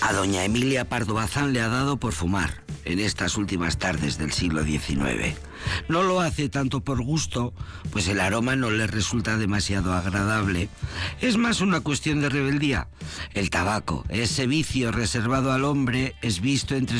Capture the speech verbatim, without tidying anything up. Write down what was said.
A doña Emilia Pardo Bazán le ha dado por fumar en estas últimas tardes del siglo diecinueve. No lo hace tanto por gusto, pues el aroma no le resulta demasiado agradable. Es más una cuestión de rebeldía. El tabaco, ese vicio reservado al hombre, es visto entre